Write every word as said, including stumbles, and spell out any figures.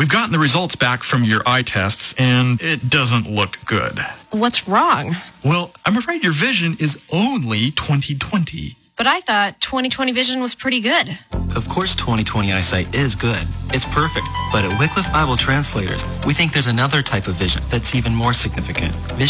We've gotten the results back from your eye tests, and it doesn't look good. What's wrong? Well, I'm afraid your vision is only twenty twenty. But I thought twenty twenty vision was pretty good. Of course twenty twenty eyesight is good. It's perfect. But at Wycliffe Bible Translators, we think there's another type of vision that's even more significant. Vision